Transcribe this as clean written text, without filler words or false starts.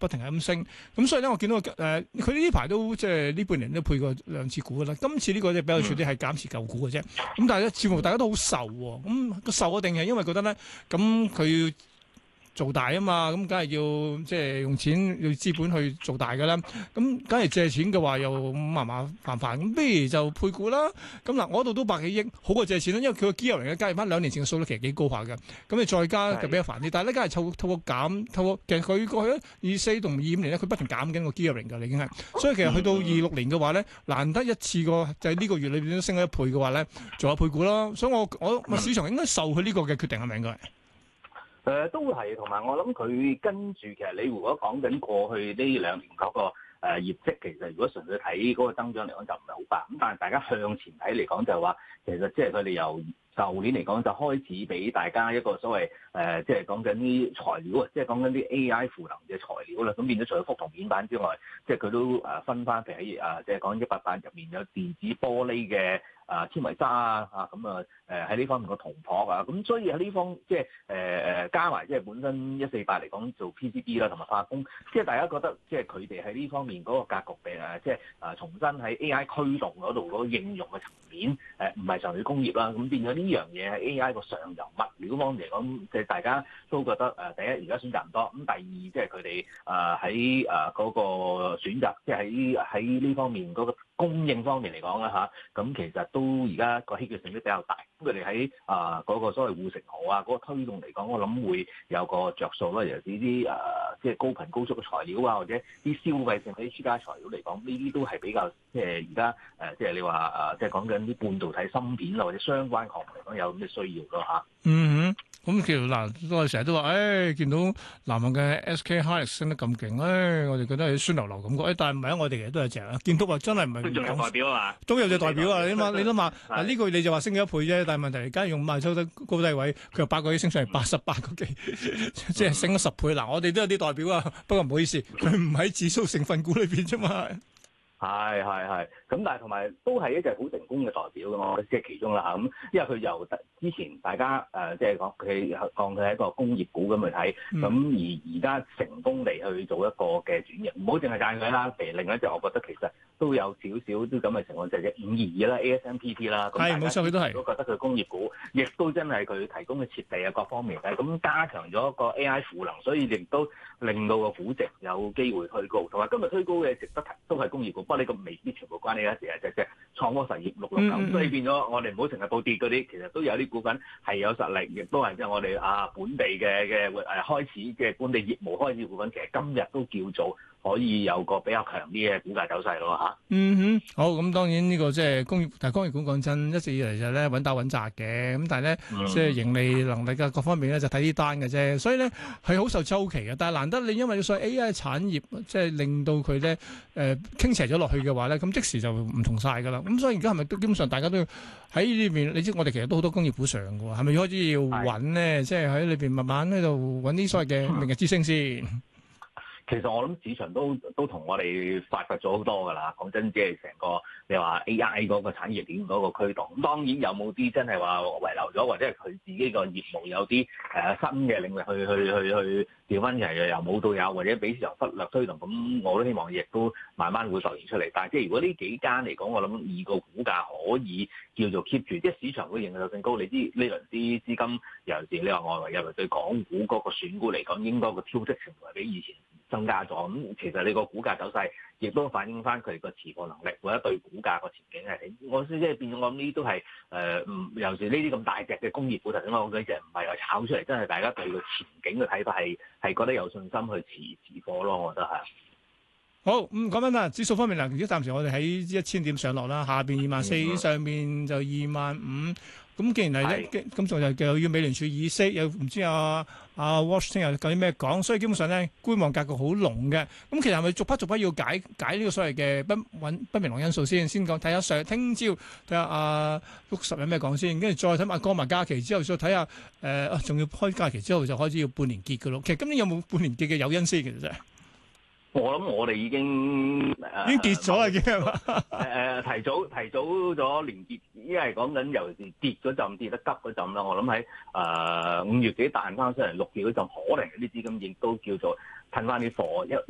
不停係咁升。咁所以咧，我見到佢呢排都即係呢半年都配過兩次股啦。今次呢個即係比較處啲係減持舊股嘅啫。咁但係咧，似乎大家都好受喎。咁個受嘅定係因為覺得咧，咁佢做大啊嘛，咁梗係要即係用錢要資本去做大㗎啦。咁梗係借錢嘅話又麻麻煩煩，咁不如就配股啦。咁嗱，我度都百幾億，好過借錢啦。因為佢個 gearing 咧加入翻2年前嘅數率其實幾高下嘅。咁你再加就比較煩啲。但係咧，梗係透過減，其實佢過去24同25年咧，佢不停減緊個 gearing 㗎，已經係。所以其實去到26年嘅話咧，難得一次過就係呢個月裏邊都升咗1倍嘅話咧，做下配股咯。所以我市場應該受佢呢個嘅決定係咪應該？ 都係，同埋我諗佢跟住，其實你如果講緊過去呢2年嗰個業績，其實如果純粹睇嗰個增長嚟講就唔係好快。咁但係大家向前睇嚟講就係話，其實即係佢哋由舊年嚟講就開始俾大家一個所謂即係講緊啲材料啊，即係講緊啲 AI 賦能嘅材料啦。咁變咗除咗覆銅面板之外，即係佢都分翻譬如喺即係講100版入面有電子玻璃嘅纖維渣咁喺呢方面個銅箔啊，咁所以喺呢方即係加埋即係本身148嚟講做 PCB 啦，同埋化工，即係大家覺得即係佢哋喺呢方面嗰個格局即係重新喺 AI 驅動嗰度嗰個應用嘅層面唔係上去工業啦，咁變咗呢樣嘢喺 AI 個上游物料方面嚟講，即係大家都覺得第一而家選擇唔多，咁第二即係佢哋喺嗰個選擇，即係喺呢方面嗰個供應方面嚟講啦咁其實都而家個稀缺性都比較大。咁佢哋喺嗰個所謂護城河嗰個推動嚟講，我諗會有個着數啦。尤其是啲即係高頻高速嘅材料或者啲消費性啲附加材料嚟講，呢啲都係比較即係而家即係你話即係講緊啲半導體芯片或者相關項目嚟講有咁嘅需要咯嗯哼。咁其實嗱，我哋成日都話，見到南韓嘅 SK Hynix 升得咁勁，我哋覺得係酸溜溜感覺，但係唔係啊？我哋其實都有隻啊，見到話真係唔係。 仲有代表啊嘛？ 都有隻代表啊！你諗下，呢個月你就話升咗1倍啫，但係問題而家用賣收得高低位，佢由8個幾升上嚟88個幾，即係升咗10倍。嗱，我哋都有啲代表啊，不過唔好意思，佢唔喺指數成分股裏邊啫嘛。 係，咁但係同埋都係一隻好成功嘅代表嘅，我即係其中啦咁，因為佢由之前大家即係講佢當佢係一個工業股咁去睇，咁而家成功地去做一個嘅轉型，唔好淨係讚佢啦。譬如另一隻，我覺得其實都有少少都咁嘅情況，就係522啦，ASMPT 啦， 係冇錯，佢都係都覺得佢工業股，亦都真係佢提供嘅設備啊各方面咁加強咗個 AI 賦能，所以亦都令到個估值有機會推高。同埋今日推高嘅值得提都係工業股。不過呢個未必全部關你事啊，即係創科實業669，所以變咗我哋唔好成日報跌嗰啲，其實都有啲股份係有實力，亦都係即係我哋本地嘅開始嘅本地業務開始股份，其實今日都叫做可以有個比較強啲嘅股價走勢咯好，咁當然呢個即係工業，但係工業股講真，一直以嚟就咧穩打穩紮嘅，咁但係咧即係盈利能力嘅各方面咧就睇呢單嘅啫，所以咧係好受周期嘅。但係難得你因為所謂 AI 產業即係令到佢咧傾斜咗落去嘅話咧，咁即時就唔同晒㗎啦。咁所以而家係咪都基本上大家都要喺呢邊？你知我哋其實都好多工業股上嘅喎，係咪開始要揾咧？即係喺裏邊慢慢喺度揾啲所謂嘅明日之星先。 其實我諗市場都同我哋發掘咗好多㗎啦。講真，即係成個你話 AI 嗰個產業鏈嗰個驅動，咁當然有冇啲真係話遺留咗，或者係佢自己個業務有啲新嘅領域去調翻嚟，又冇到有，或者俾市場忽略推動，咁我都希望亦都慢慢會浮現出嚟。但係即係如果呢幾間嚟講，我諗以個股價可以叫做 keep 住，即係市場會認受性高。你知呢輪啲資金尤其是你話外圍入嚟對港股嗰個選股嚟講，應該個挑剔程度係比以前增加咗。咁其實你個股價走勢亦都反映翻佢個持貨能力，或者對股價個前景係，我即係變咗我諗呢啲都係尤其是呢啲咁大隻嘅工業股，頭先我講嗰隻唔係話炒出嚟，真係大家對個前景嘅睇法係覺得有信心去持貨咯，我覺得係。 好，咁講緊啦，指數方面啦，而家暫時我哋喺1000點上落啦，下邊24000，上面就25000。咁既然係咧，咁仲又要美聯儲議息，又唔知阿 Walsh 聽日究竟咩講，所以基本上咧觀望格局好濃嘅。咁其實係咪逐筆要解呢個所謂嘅不明朗因素先講？睇下聽朝睇下阿60有咩講先，跟住再睇埋過埋假期之後，再睇下仲要開假期之後就開始要半年結嘅咯。其實今年有冇半年結嘅誘因先？其實真係。 我諗我哋已經跌咗啦，已經係嘛？ 提早咗年結，因為講緊尤其是跌嗰陣跌得急嗰陣啦。我諗喺5月幾彈翻出嚟，6月嗰陣可能有啲資金亦都叫做褪翻啲貨，